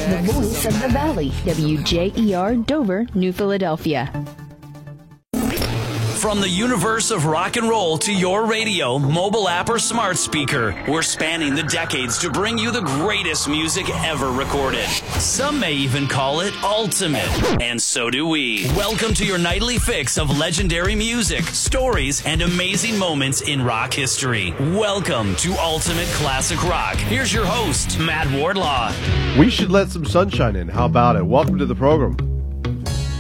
The voice of the valley, WJER Dover, New Philadelphia. From the universe of rock and roll to your radio, mobile app, or smart speaker, we're spanning the decades to bring you the greatest music ever recorded. Some may even call it ultimate, and so do we. Welcome to your nightly fix of legendary music, stories, and amazing moments in rock history. Welcome to Ultimate Classic Rock. Here's your host, Matt Wardlaw. We should let some sunshine in. How about it? Welcome to the program.